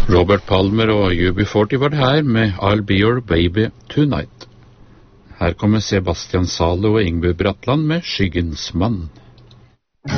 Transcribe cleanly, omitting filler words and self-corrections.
Robert Palmer og UB40 var det her med I'll Be Your Baby Tonight. Her kommer Sebastian Zalo og Ingebjørg Bratland med Skyggens mann.